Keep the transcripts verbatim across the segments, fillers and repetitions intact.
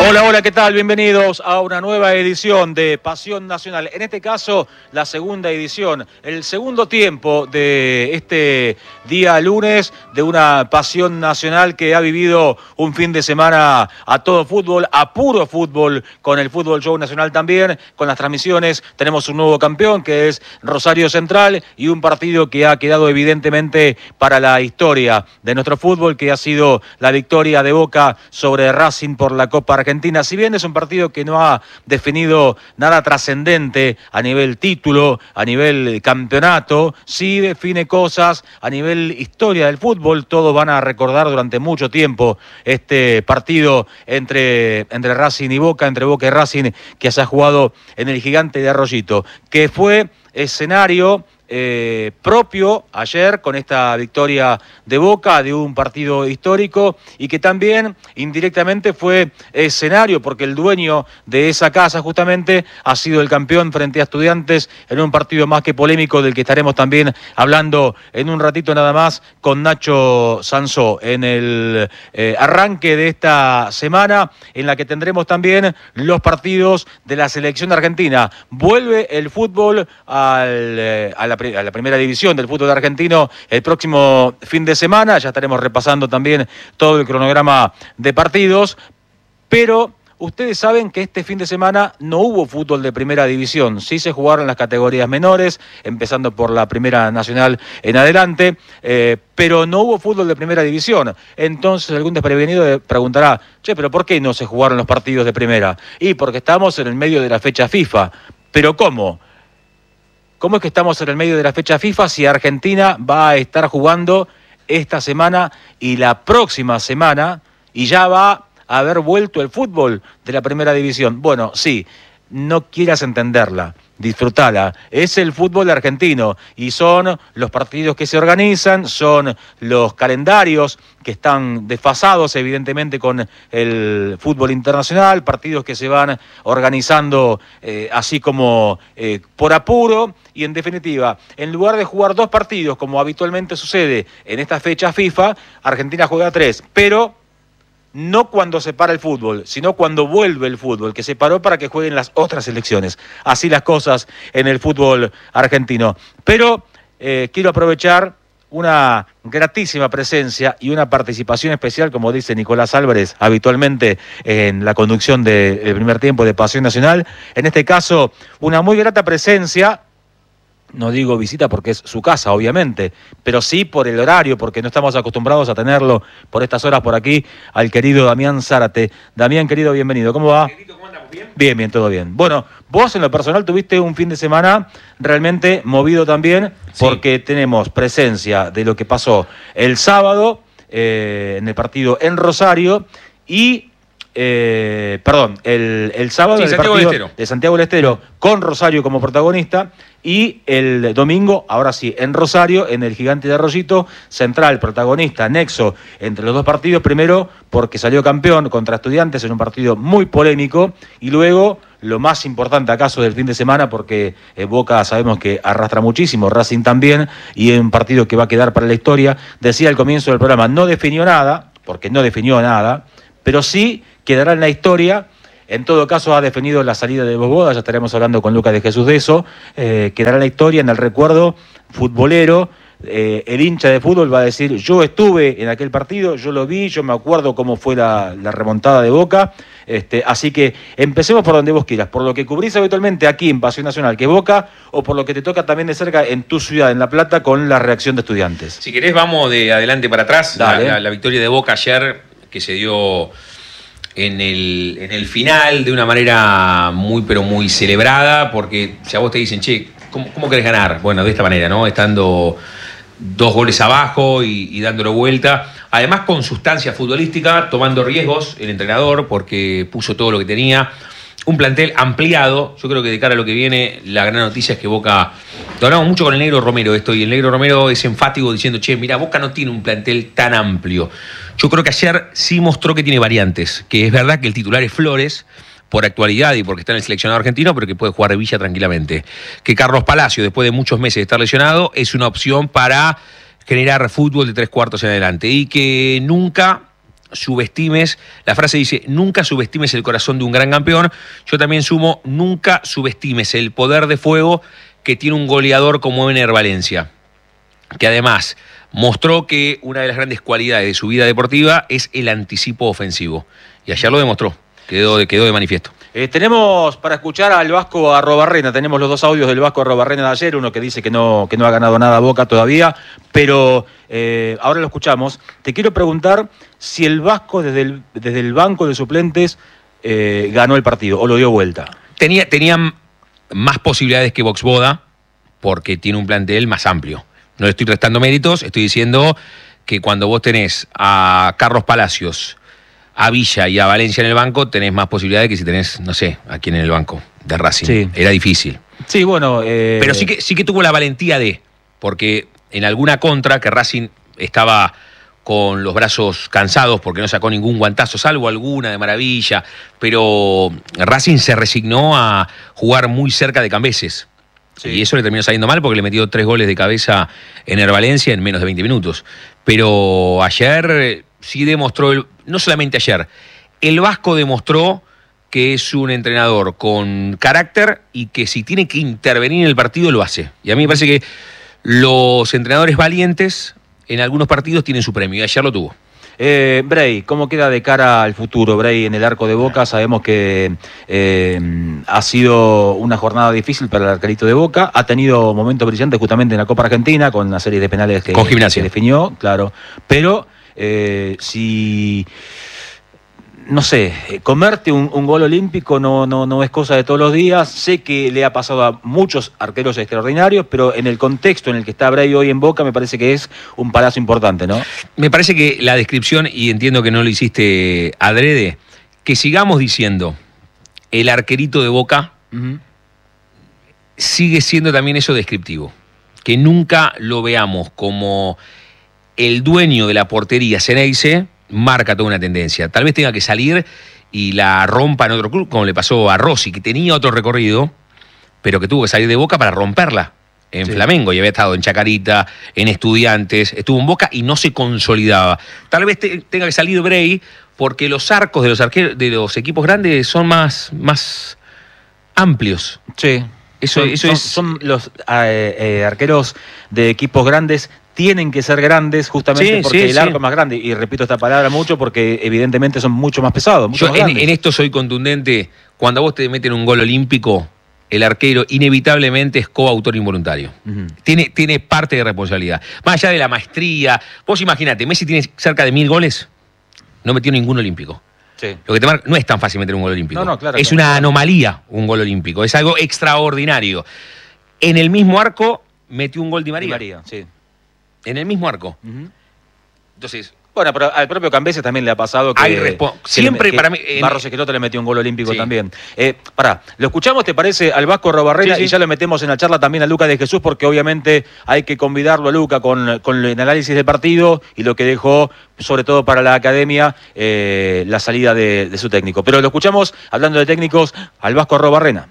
Hola, hola, ¿qué tal? Bienvenidos a una nueva edición de Pasión Nacional. En este caso, la segunda edición, el segundo tiempo de este día lunes de una Pasión Nacional que ha vivido un fin de semana a todo fútbol, a puro fútbol, con el Fútbol Show Nacional también, con las transmisiones. Tenemos un nuevo campeón que es Rosario Central y un partido que ha quedado evidentemente para la historia de nuestro fútbol, que ha sido la victoria de Boca sobre Racing por la Copa Argentina. Si bien es un partido que no ha definido nada trascendente a nivel título, a nivel campeonato, sí define cosas a nivel historia del fútbol. Todos van a recordar durante mucho tiempo este partido entre, entre Racing y Boca, entre Boca y Racing, que se ha jugado en el Gigante de Arroyito, que fue escenario Eh, propio ayer con esta victoria de Boca, de un partido histórico, y que también indirectamente fue escenario porque el dueño de esa casa justamente ha sido el campeón frente a Estudiantes en un partido más que polémico, del que estaremos también hablando en un ratito nada más con Nacho Sansó en el eh, arranque de esta semana, en la que tendremos también los partidos de la selección argentina. Vuelve el fútbol al, eh, a la a la primera división del fútbol argentino el próximo fin de semana. Ya estaremos repasando también todo el cronograma de partidos, pero ustedes saben que este fin de semana no hubo fútbol de primera división. Sí se jugaron las categorías menores, empezando por la Primera Nacional en adelante, eh, pero no hubo fútbol de primera división. Entonces algún desprevenido preguntará, che, ¿pero por qué no se jugaron los partidos de primera? Y porque estamos en el medio de la fecha FIFA. ¿Pero cómo? ¿Cómo es que estamos en el medio de la fecha FIFA si Argentina va a estar jugando esta semana y la próxima semana y ya va a haber vuelto el fútbol de la primera división? Bueno, sí, no quieras entenderla, disfrutala. Es el fútbol argentino y son los partidos que se organizan, son los calendarios que están desfasados evidentemente con el fútbol internacional, partidos que se van organizando eh, así como eh, por apuro, y en definitiva, en lugar de jugar dos partidos como habitualmente sucede en esta fecha FIFA, Argentina juega tres, pero no cuando se para el fútbol, sino cuando vuelve el fútbol, que se paró para que jueguen las otras selecciones. Así las cosas en el fútbol argentino. Pero eh, quiero aprovechar una gratísima presencia y una participación especial, como dice Nicolás Álvarez, habitualmente en la conducción del primer tiempo de Pasión Nacional. En este caso, una muy grata presencia. No digo visita porque es su casa, obviamente, pero sí por el horario, porque no estamos acostumbrados a tenerlo por estas horas por aquí, al querido Damián Zárate. Damián, querido, bienvenido. ¿Cómo va? ¿Cómo andamos? ¿Bien? Bien, bien, todo bien. Bueno, vos en lo personal tuviste un fin de semana realmente movido también, sí, porque tenemos presencia de lo que pasó el sábado eh, en el partido en Rosario y... Eh, perdón, el, el sábado sí, el Santiago partido del Estero. de Santiago del Estero con Rosario como protagonista, y el domingo, ahora sí, en Rosario, en el Gigante de Arroyito, Central, protagonista, nexo entre los dos partidos, primero porque salió campeón contra Estudiantes en un partido muy polémico, y luego lo más importante acaso del fin de semana, porque eh, Boca sabemos que arrastra muchísimo, Racing también, y es un partido que va a quedar para la historia. Decía al comienzo del programa, no definió nada, porque no definió nada, pero sí quedará en la historia. En todo caso ha definido la salida de Boboda, ya estaremos hablando con Lucas de Jesús de eso, eh, quedará en la historia, en el recuerdo futbolero. Eh, el hincha de fútbol va a decir, yo estuve en aquel partido, yo lo vi, yo me acuerdo cómo fue la, la remontada de Boca. Este, así que empecemos por donde vos quieras, por lo que cubrís habitualmente aquí en Pasión Nacional, que es Boca, o por lo que te toca también de cerca en tu ciudad, en La Plata, con la reacción de Estudiantes. Si querés vamos de adelante para atrás. La, Dale. la, la victoria de Boca ayer, que se dio en el, en el final de una manera muy pero muy celebrada, porque si a vos te dicen, che, ¿cómo, cómo querés ganar? Bueno, de esta manera, ¿no? Estando dos goles abajo y, y dándolo vuelta. Además con sustancia futbolística, tomando riesgos el entrenador, porque puso todo lo que tenía. Un plantel ampliado. Yo creo que de cara a lo que viene, la gran noticia es que Boca... Lo hablamos mucho con el Negro Romero esto, y el Negro Romero es enfático diciendo, che, mira, Boca no tiene un plantel tan amplio. Yo creo que ayer sí mostró que tiene variantes, que es verdad que el titular es Flores, por actualidad y porque está en el seleccionado argentino, pero que puede jugar de Villa tranquilamente. Que Carlos Palacio, después de muchos meses de estar lesionado, es una opción para generar fútbol de tres cuartos en adelante, y que nunca subestimes, la frase dice, nunca subestimes el corazón de un gran campeón. Yo también sumo, nunca subestimes el poder de fuego que tiene un goleador como Ener Valencia, que además mostró que una de las grandes cualidades de su vida deportiva es el anticipo ofensivo. Y ayer lo demostró, quedó de, quedó de manifiesto. Eh, tenemos para escuchar al Vasco Arrobarrena, tenemos los dos audios del Vasco Arrobarrena de ayer, uno que dice que no, que no ha ganado nada a Boca todavía, pero eh, ahora lo escuchamos. Te quiero preguntar si el Vasco desde el, desde el banco de suplentes eh, ganó el partido o lo dio vuelta. Tenía, tenían más posibilidades que Voxboda porque tiene un plantel más amplio. No le estoy restando méritos, estoy diciendo que cuando vos tenés a Carlos Palacios, a Villa y a Valencia en el banco, tenés más posibilidades que si tenés, no sé, a quién en el banco de Racing. Sí. Era difícil. Sí, bueno... Eh... Pero sí que, sí que tuvo la valentía de, porque en alguna contra que Racing estaba con los brazos cansados porque no sacó ningún guantazo, salvo alguna de maravilla, pero Racing se resignó a jugar muy cerca de Cambeses. Sí. Y eso le terminó saliendo mal porque le metió tres goles de cabeza en Ener Valencia en menos de veinte minutos. Pero ayer sí demostró, el, no solamente ayer, el Vasco demostró que es un entrenador con carácter y que si tiene que intervenir en el partido lo hace. Y a mí me parece que los entrenadores valientes en algunos partidos tienen su premio y ayer lo tuvo. Eh, Bray, ¿cómo queda de cara al futuro, Bray, en el arco de Boca? Sabemos que eh, ha sido una jornada difícil para el arquerito de Boca, ha tenido momentos brillantes justamente en la Copa Argentina, con una serie de penales que, con Gimnasia. que definió, claro, pero eh, si... No sé, comerte un, un gol olímpico no, no, no es cosa de todos los días. Sé que le ha pasado a muchos arqueros extraordinarios, pero en el contexto en el que está Bray hoy en Boca me parece que es un palazo importante, ¿no? Me parece que la descripción, y entiendo que no lo hiciste adrede, que sigamos diciendo el arquerito de Boca, uh-huh, sigue siendo también eso descriptivo. Que nunca lo veamos como el dueño de la portería Ceneice, marca toda una tendencia. Tal vez tenga que salir y la rompa en otro club, como le pasó a Rossi, que tenía otro recorrido, pero que tuvo que salir de Boca para romperla en sí. Flamengo, y había estado en Chacarita, en Estudiantes, estuvo en Boca y no se consolidaba. Tal vez te, tenga que salir Bray porque los arcos de los, arqueros, de los equipos grandes son más, más amplios. Sí. Eso, son, eso son, es... son los eh, eh, arqueros de equipos grandes tienen que ser grandes justamente sí, porque sí, el arco sí. es más grande. Y repito esta palabra mucho porque evidentemente son mucho más pesados, mucho Yo más en, en esto soy contundente. Cuando a vos te meten un gol olímpico, el arquero inevitablemente es coautor involuntario. Uh-huh. Tiene, tiene parte de responsabilidad. Más allá de la maestría. Vos imaginate, Messi tiene cerca de mil goles, no metió ningún olímpico. Sí. Lo que te marca, no es tan fácil meter un gol olímpico. No, no, claro, es claro, una claro. anomalía un gol olímpico. Es algo extraordinario. En el mismo arco metió un gol Di María. Di María, sí. En el mismo arco. Uh-huh. Entonces... Bueno, pero al propio Cambeses también le ha pasado que... Hay respo- siempre que para mí... En... Barros Esqueloto le metió un gol olímpico sí. también. Eh, pará, ¿lo escuchamos, te parece, al Vasco Arrobarrena? Sí, sí. Y ya lo metemos en la charla también a Luca de Jesús, porque obviamente hay que convidarlo a Luca con, con el análisis del partido y lo que dejó, sobre todo para la academia, eh, la salida de, de su técnico. Pero lo escuchamos, hablando de técnicos, al Vasco Arrobarrena.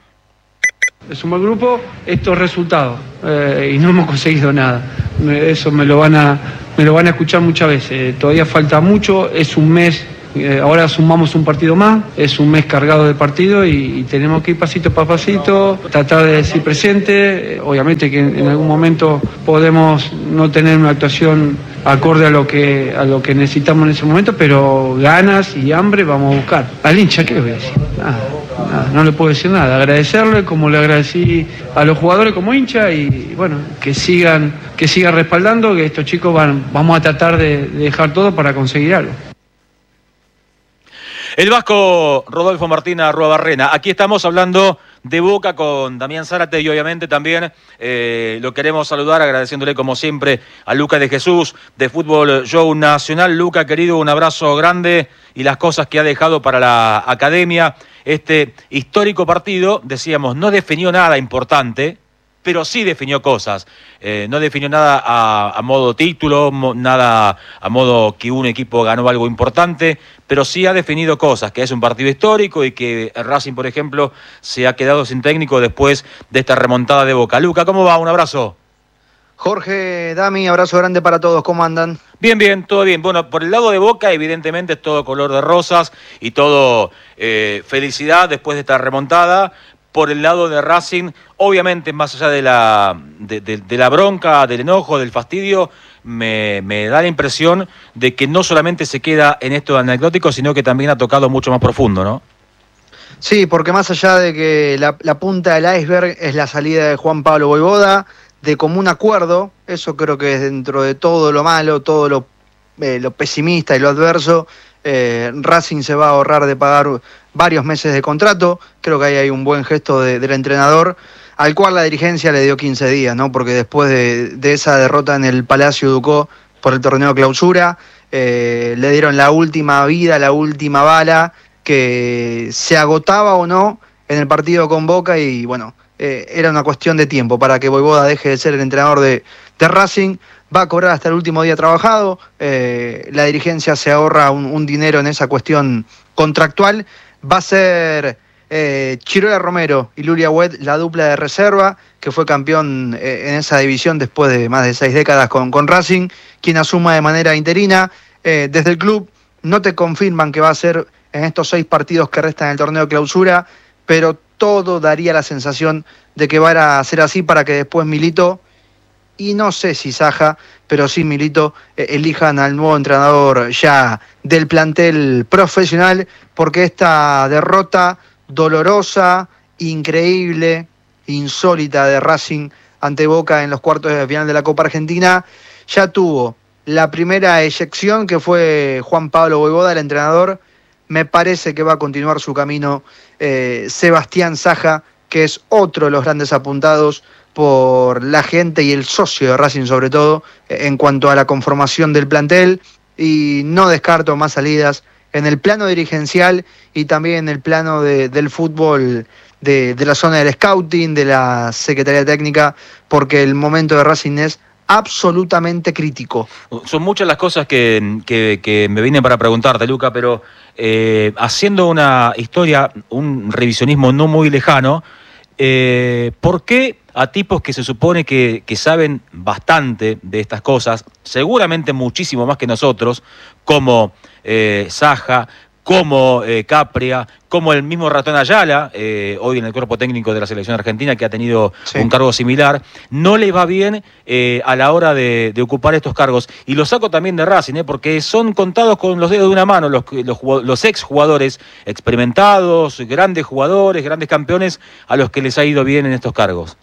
Es un buen grupo, estos resultados, eh, y no hemos conseguido nada. Eso me lo van a, me lo van a escuchar muchas veces. Eh, todavía falta mucho, es un mes, eh, ahora sumamos un partido más, es un mes cargado de partido y, y tenemos que ir pasito a pasito, tratar de decir presente. Eh, obviamente que en, en algún momento podemos no tener una actuación acorde a lo que a lo que necesitamos en ese momento, pero ganas y hambre vamos a buscar. Al hincha, ¿qué le voy a decir? Nada. Nada, no le puedo decir nada, agradecerle como le agradecí a los jugadores como hincha y bueno, que sigan, que sigan respaldando, que estos chicos van, vamos a tratar de, de dejar todo para conseguir algo. El Vasco Rodolfo Martín Arrobarrena, aquí estamos hablando de Boca con Damián Zárate y obviamente también eh, lo queremos saludar agradeciéndole como siempre a Luca de Jesús de Fútbol Show Nacional. Luca, querido, un abrazo grande y las cosas que ha dejado para la academia. Este histórico partido, decíamos, no definió nada importante, pero sí definió cosas. Eh, no definió nada a, a modo título, mo, nada a modo que un equipo ganó algo importante, pero sí ha definido cosas, que es un partido histórico y que Racing, por ejemplo, se ha quedado sin técnico después de esta remontada de Boca. Luca, ¿cómo va? Un abrazo. Jorge, Dami, abrazo grande para todos, ¿cómo andan? Bien, bien, todo bien. Bueno, por el lado de Boca, evidentemente es todo color de rosas y todo eh, felicidad después de esta remontada. Por el lado de Racing, obviamente, más allá de la, de, de, de la bronca, del enojo, del fastidio, me, me da la impresión de que no solamente se queda en esto anecdótico, sino que también ha tocado mucho más profundo, ¿no? Sí, porque más allá de que la, la punta del iceberg es la salida de Juan Pablo Vojvoda, de común acuerdo, eso creo que es dentro de todo lo malo, todo lo, eh, lo pesimista y lo adverso, eh, Racing se va a ahorrar de pagar varios meses de contrato. Creo que ahí hay un buen gesto de, del entrenador, al cual la dirigencia le dio quince días, ¿no? Porque después de, de esa derrota en el Palacio Ducó por el torneo clausura, eh, le dieron la última vida, la última bala, que se agotaba o no en el partido con Boca y bueno, eh, era una cuestión de tiempo para que Vojvoda deje de ser el entrenador de, de Racing. Va a cobrar hasta el último día trabajado, eh, la dirigencia se ahorra un, un dinero en esa cuestión contractual. Va a ser eh, Chirola Romero y Lulia Wet la dupla de reserva, que fue campeón eh, en esa división después de más de seis décadas con, con Racing, quien asuma de manera interina. Eh, desde el club no te confirman que va a ser en estos seis partidos que restan en el torneo de clausura, pero todo daría la sensación de que va a ser así para que después Milito, y no sé si Saja, pero sí Milito, eh, elijan al nuevo entrenador ya del plantel profesional, porque esta derrota dolorosa, increíble, insólita de Racing ante Boca en los cuartos de final de la Copa Argentina, ya tuvo la primera eyección, que fue Juan Pablo Vojvoda, el entrenador. Me parece que va a continuar su camino eh, Sebastián Saja, que es otro de los grandes apuntados por la gente y el socio de Racing sobre todo, eh, en cuanto a la conformación del plantel, y no descarto más salidas en el plano dirigencial y también en el plano de, del fútbol, de, de la zona del scouting, de la Secretaría Técnica, porque el momento de Racing es absolutamente crítico. Son muchas las cosas que, que, que me vienen para preguntarte, Luca, pero eh, haciendo una historia, un revisionismo no muy lejano, eh, ¿por qué a tipos que se supone que, que saben bastante de estas cosas, seguramente muchísimo más que nosotros, como eh, Saja, como eh, Capria, como el mismo Ratón Ayala, eh, hoy en el cuerpo técnico de la selección argentina, que ha tenido sí. un cargo similar, no le va bien eh, a la hora de, de ocupar estos cargos? Y lo saco también de Racing, eh, porque son contados con los dedos de una mano los, los, los ex jugadores experimentados, grandes jugadores, grandes campeones, a los que les ha ido bien en estos cargos.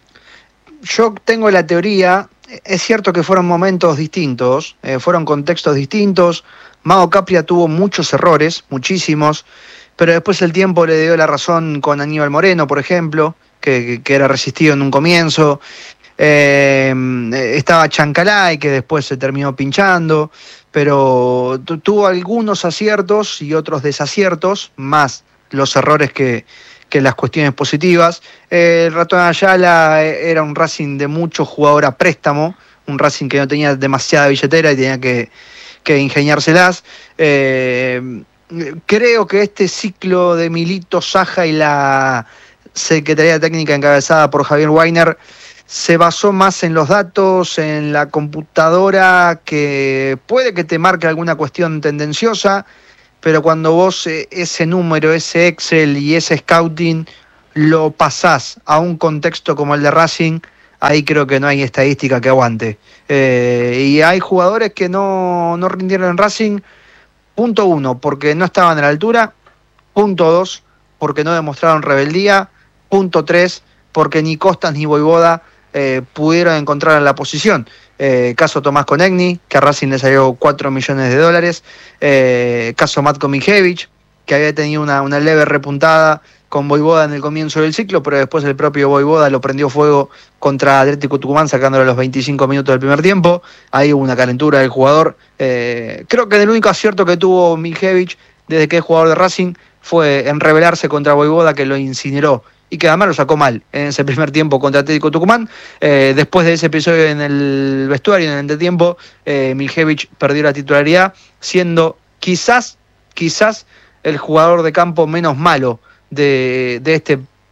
Yo tengo la teoría, es cierto que fueron momentos distintos, eh, fueron contextos distintos. Mago Capria tuvo muchos errores, muchísimos, pero después el tiempo le dio la razón con Aníbal Moreno, por ejemplo, que, que era resistido en un comienzo. Eh, estaba Chancalay, que después se terminó pinchando, pero tuvo algunos aciertos y otros desaciertos, más los errores que, que las cuestiones positivas. Eh, el Ratón Ayala era un Racing de mucho jugador a préstamo, un Racing que no tenía demasiada billetera y tenía que que ingeniárselas. Eh, creo que este ciclo de Milito, Saja y la Secretaría Técnica encabezada por Javier Weiner se basó más en los datos, en la computadora, que puede que te marque alguna cuestión tendenciosa, pero cuando vos eh, ese número, ese Excel y ese scouting lo pasás a un contexto como el de Racing, ahí creo que no hay estadística que aguante. Eh, y hay jugadores que no, no rindieron en Racing, punto uno, porque no estaban a la altura, punto dos, porque no demostraron rebeldía, punto tres, porque ni Costas ni Vojvoda eh, pudieron encontrar en la posición. Eh, caso Tomás Konechny, que a Racing le salió cuatro millones de dólares, eh, caso Matko Mijevic, que había tenido una, una leve repuntada con Vojvoda en el comienzo del ciclo, pero después el propio Vojvoda lo prendió fuego contra Atlético Tucumán, sacándole a los veinticinco minutos del primer tiempo. Ahí hubo una calentura del jugador. Eh, creo que el único acierto que tuvo Mijevic desde que es jugador de Racing fue en rebelarse contra Vojvoda, que lo incineró y que además lo sacó mal en ese primer tiempo contra Atlético Tucumán. Eh, después de ese episodio en el vestuario, en el entretiempo, eh, Mijevic perdió la titularidad, siendo quizás, quizás el jugador de campo menos malo de, de este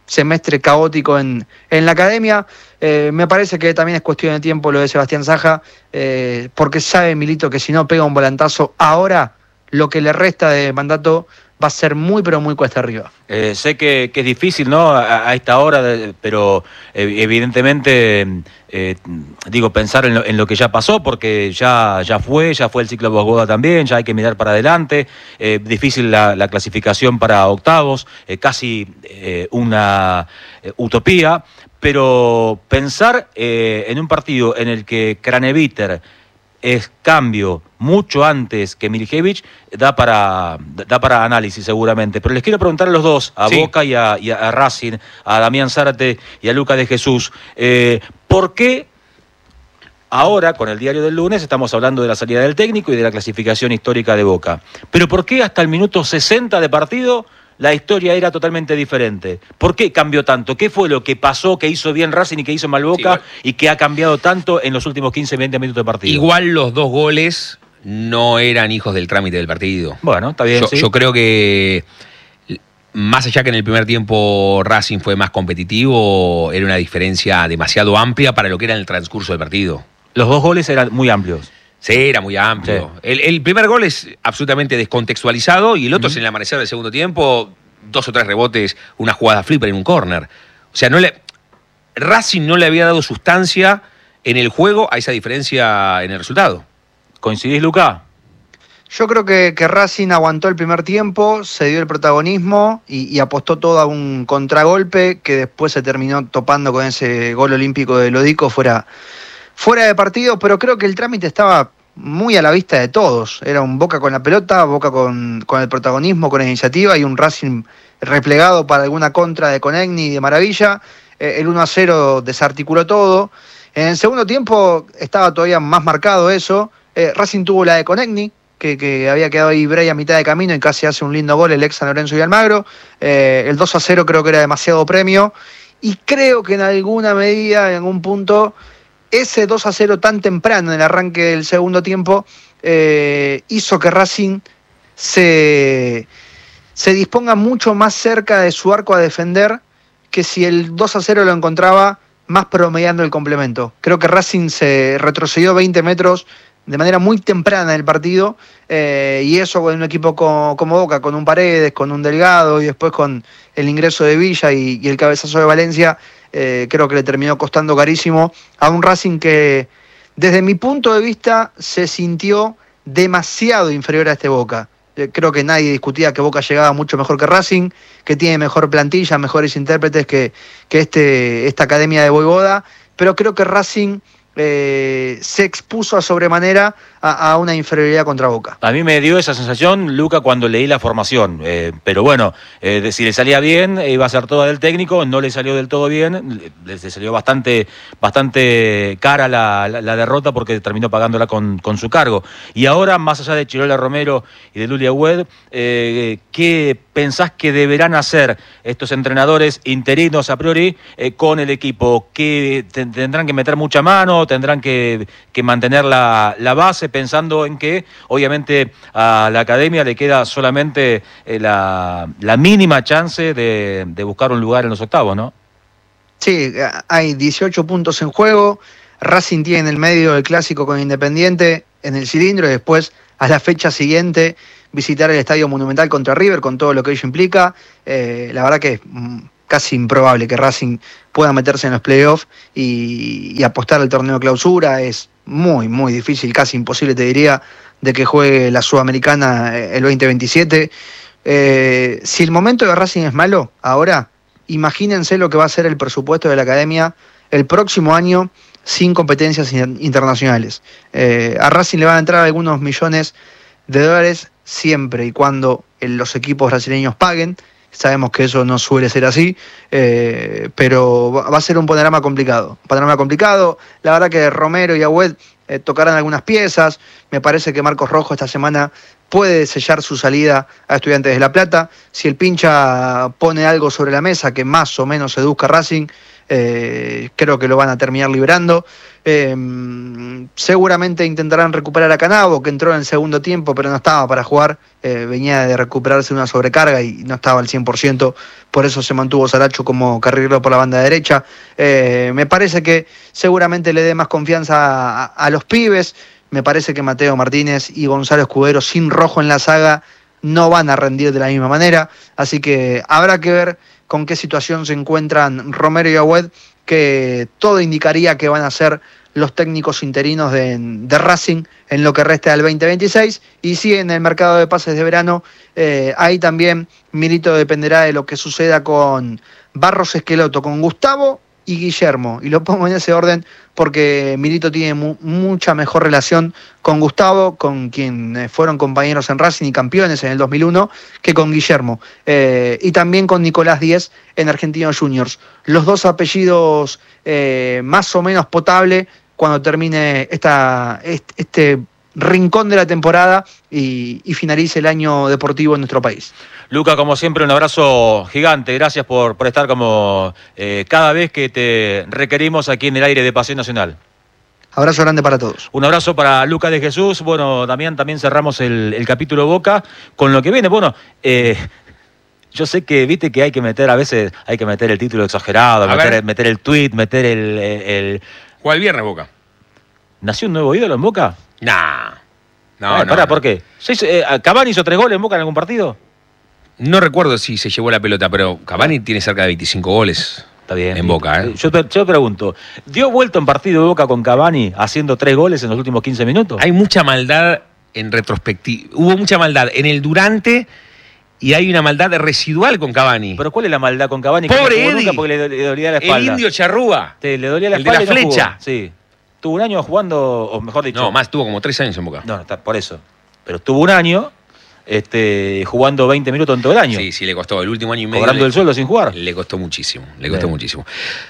semestre caótico en, en la academia. Eh, me parece que también es cuestión de tiempo lo de Sebastián Saja, eh, porque sabe Milito que si no pega un volantazo ahora, lo que le resta de mandato va a ser muy, pero muy cuesta arriba. Eh, sé que, que es difícil, ¿no? A, a esta hora, de, pero eh, evidentemente, eh, digo, pensar en lo, en lo que ya pasó, porque ya, ya fue, ya fue el ciclo de Bogoda también, ya hay que mirar para adelante. Eh, difícil la, la clasificación para octavos, eh, casi eh, una eh, utopía, pero pensar eh, en un partido en el que Craneviter es cambio mucho antes que Milicevic, da para, da para análisis seguramente. Pero les quiero preguntar a los dos, a sí. Boca y a, y a Racing, a Damián Zárate y a Lucas de Jesús, eh, ¿por qué ahora, con el diario del lunes, estamos hablando de la salida del técnico y de la clasificación histórica de Boca? Pero ¿por qué hasta el minuto sesenta de partido la historia era totalmente diferente? ¿Por qué cambió tanto? ¿Qué fue lo que pasó, que hizo bien Racing y que hizo mal Boca, sí, y que ha cambiado tanto en los últimos quince, veinte minutos de partido? Igual los dos goles no eran hijos del trámite del partido. Bueno, está bien, yo, sí. Yo creo que, más allá que en el primer tiempo Racing fue más competitivo, era una diferencia demasiado amplia para lo que era en el transcurso del partido. Los dos goles eran muy amplios. Sí, era muy amplio. Sí. El, el primer gol es absolutamente descontextualizado y el otro uh-huh. es en el amanecer del segundo tiempo, dos o tres rebotes, una jugada flipper en un córner. O sea, no le, Racing no le había dado sustancia en el juego a esa diferencia en el resultado. ¿Coincidís, Luca? Yo creo que, que Racing aguantó el primer tiempo, se dio el protagonismo y, y apostó todo a un contragolpe que después se terminó topando con ese gol olímpico de Lodico fuera... Fuera de partido, pero creo que el trámite estaba muy a la vista de todos. Era un Boca con la pelota, Boca con, con el protagonismo, con la iniciativa, y un Racing replegado para alguna contra de Conegni de maravilla. Eh, el uno a cero desarticuló todo. En el segundo tiempo estaba todavía más marcado eso. Eh, Racing tuvo la de Conegni, que, que había quedado ahí Bray a mitad de camino y casi hace un lindo gol el ex San Lorenzo y Almagro. Eh, el dos a cero creo que era demasiado premio. Y creo que en alguna medida, en algún punto... ese dos a cero tan temprano en el arranque del segundo tiempo eh, hizo que Racing se, se disponga mucho más cerca de su arco a defender que si el dos a cero lo encontraba más promediando el complemento. Creo que Racing se retrocedió veinte metros de manera muy temprana en el partido eh, y eso con un equipo como, como Boca, con un Paredes, con un Delgado y después con el ingreso de Villa y, y el cabezazo de Valencia, Eh, creo que le terminó costando carísimo a un Racing que desde mi punto de vista se sintió demasiado inferior a este Boca. Eh, creo que nadie discutía que Boca llegaba mucho mejor que Racing, que tiene mejor plantilla, mejores intérpretes que, que este, esta academia de Voivoda, pero creo que Racing eh, se expuso a sobremanera a, a una inferioridad contra Boca. A mí me dio esa sensación, Luca, cuando leí la formación, eh, pero bueno, eh, de, si le salía bien, eh, iba a ser toda del técnico, no le salió del todo bien, le, le salió bastante, bastante cara la, la, la derrota porque terminó pagándola con, con su cargo. Y ahora, más allá de Chirola Romero y de Lulia Wed, eh, ¿qué pensás que deberán hacer estos entrenadores interinos a priori eh, con el equipo? ¿Que tendrán que meter mucha mano? ¿Tendrán que, que mantener la, la base? Pensando en que obviamente a la academia le queda solamente eh, la, la mínima chance de, de buscar un lugar en los octavos, ¿no? Sí, hay dieciocho puntos en juego. Racing tiene en el medio el clásico con Independiente en el cilindro y después a la fecha siguiente visitar el Estadio Monumental contra River con todo lo que ello implica. Eh, la verdad que es casi improbable que Racing pueda meterse en los playoffs y, y apostar al torneo de clausura. Es muy, muy difícil, casi imposible te diría, de que juegue la Sudamericana el veinte veintisiete. Eh, si el momento de Racing es malo, ahora, imagínense lo que va a ser el presupuesto de la academia el próximo año sin competencias internacionales. Eh, a Racing le van a entrar algunos millones de dólares siempre y cuando los equipos brasileños paguen. Sabemos que eso no suele ser así, eh, pero va a ser un panorama complicado. Un panorama complicado. La verdad que Romero y Agüed eh, tocarán algunas piezas. Me parece que Marcos Rojo esta semana puede sellar su salida a Estudiantes de La Plata. Si el pincha pone algo sobre la mesa que más o menos seduzca a Racing, eh, creo que lo van a terminar liberando. Eh, seguramente intentarán recuperar a Canavo, que entró en el segundo tiempo pero no estaba para jugar, eh, venía de recuperarse una sobrecarga y no estaba al cien por ciento, por eso se mantuvo Saracho como carrilero por la banda derecha. Eh, me parece que seguramente le dé más confianza a, a los pibes. Me parece que Mateo Martínez y Gonzalo Escudero sin Rojo en la saga no van a rendir de la misma manera, así que habrá que ver con qué situación se encuentran Romero y Agüed, que todo indicaría que van a ser los técnicos interinos de, de Racing en lo que resta del veinte veintiséis, y sí, en el mercado de pases de verano, eh, ahí también Milito dependerá de lo que suceda con Barros Esqueloto, con Gustavo y Guillermo, y lo pongo en ese orden porque Milito tiene mu mucha mejor relación con Gustavo, con quien eh, fueron compañeros en Racing y campeones en el dos mil uno, que con Guillermo, eh, y también con Nicolás Díez en Argentinos Juniors. Los dos apellidos eh, más o menos potable cuando termine esta, este, este rincón de la temporada y, y finalice el año deportivo en nuestro país. Luca, como siempre, un abrazo gigante. Gracias por, por estar como eh, cada vez que te requerimos aquí en el aire de Pasión Nacional. Abrazo grande para todos. Un abrazo para Luca de Jesús. Bueno, Damián, también cerramos el, el capítulo Boca con lo que viene. Bueno, eh, yo sé que viste que hay que meter, a veces hay que meter el título exagerado, meter, meter el tweet, meter el... el, el... ¿Cuál viernes, Boca? ¿Nació un nuevo ídolo en Boca? Nah. No, eh, no. Pará, no. ¿por qué? Eh, ¿Cavani hizo tres goles en Boca en algún partido? No recuerdo si se llevó la pelota, pero Cavani tiene cerca de veinticinco goles. Está bien. En Boca, ¿eh? Yo, yo pregunto, ¿dio vuelta en partido de Boca con Cavani haciendo tres goles en los últimos quince minutos? Hay mucha maldad en retrospectiva. Hubo mucha maldad en el durante y hay una maldad residual con Cavani. ¿Pero cuál es la maldad con Cavani? Pobre que no Eddie. Nunca porque le, le dolía la espalda. El indio Charrúa. Sí, le dolía la el de espalda. la y no flecha. jugó. Sí. Tuvo un año jugando, o mejor dicho... No, más, tuvo como tres años en Boca. No, no, está, por eso. Pero tuvo un año este, jugando veinte minutos en todo el año. Sí, sí, le costó. El último año y medio... Cobrando le, el sueldo sin jugar. Le costó muchísimo, le costó Bien. muchísimo.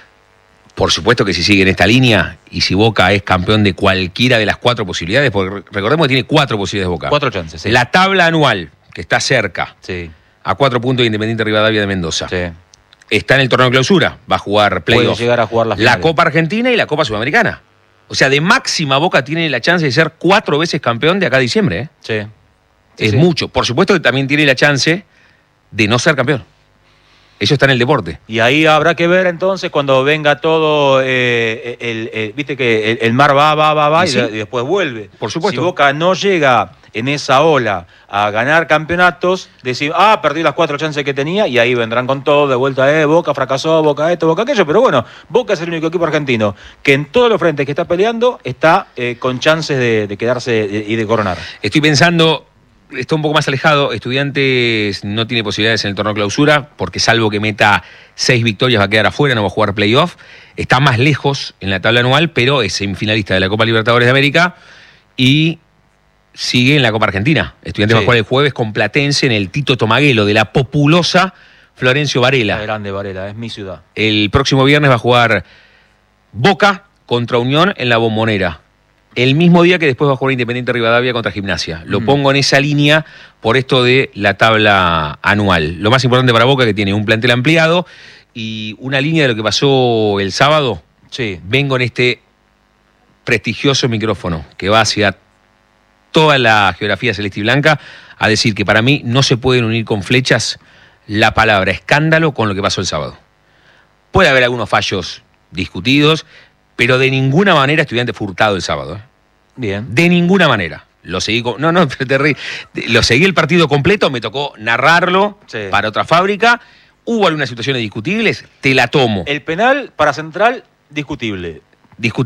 Por supuesto que si sigue en esta línea y si Boca es campeón de cualquiera de las cuatro posibilidades, porque recordemos que tiene cuatro posibilidades Boca. Cuatro chances, sí. La tabla anual, que está cerca, Sí, a cuatro puntos de Independiente Rivadavia de Mendoza. sí. Está en el torneo de clausura, va a jugar Puede playoff. llegar a jugar las La finales. Copa Argentina y la Copa Sudamericana. O sea, de máxima Boca tiene la chance de ser cuatro veces campeón de acá a diciembre. ¿eh? Sí. Sí, Es sí. mucho. Por supuesto que también tiene la chance de no ser campeón. Eso está en el deporte. Y ahí habrá que ver entonces cuando venga todo, eh, el, el- viste que el, el mar va, va, va, va Y y, sí. de- y después vuelve. Por supuesto. Si Boca no llega en esa ola a ganar campeonatos, decir, ah, perdí las cuatro chances que tenía y ahí vendrán con todo, de vuelta, eh, Boca fracasó, Boca esto, Boca aquello, pero bueno, Boca es el único equipo argentino que en todos los frentes que está peleando está eh, con chances de, de quedarse y de coronar. Estoy pensando, está un poco más alejado, Estudiantes no tiene posibilidades en el torneo de clausura, porque salvo que meta seis victorias va a quedar afuera, no va a jugar playoff. Está más lejos en la tabla anual, pero es semifinalista de la Copa Libertadores de América y sigue en la Copa Argentina. Estudiantes Sí. va a jugar el jueves con Platense en el Tito Tomaguelo de la populosa Florencio La Varela. grande Varela, es mi ciudad. El próximo viernes va a jugar Boca contra Unión en la Bombonera. El mismo día que después va a jugar Independiente Rivadavia contra Gimnasia. Lo Mm. pongo en esa línea por esto de la tabla anual. Lo más importante para Boca, que tiene un plantel ampliado y una línea de lo que pasó el sábado. Sí. Vengo en este prestigioso micrófono que va hacia toda la geografía celeste y blanca a decir que para mí no se pueden unir con flechas la palabra escándalo con lo que pasó el sábado. Puede haber algunos fallos discutidos, pero de ninguna manera Estudiante fue hurtado el sábado. ¿eh? Bien. De ninguna manera. Lo seguí con, no, no, pero te reí. Lo seguí el partido completo, me tocó narrarlo Sí. para otra fábrica. Hubo algunas situaciones discutibles, te la tomo. El penal para Central, discutible. Discutible.